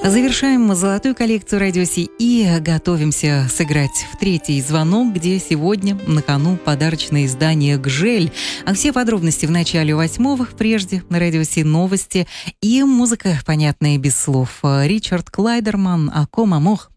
Завершаем золотую коллекцию Радио Си и готовимся сыграть в третий звонок, где сегодня на кону подарочное издание «Гжель». А все подробности в начале 8-го, прежде на Радио Си новости и музыка, понятная без слов. Ричард Клайдерман, «Аком Амох».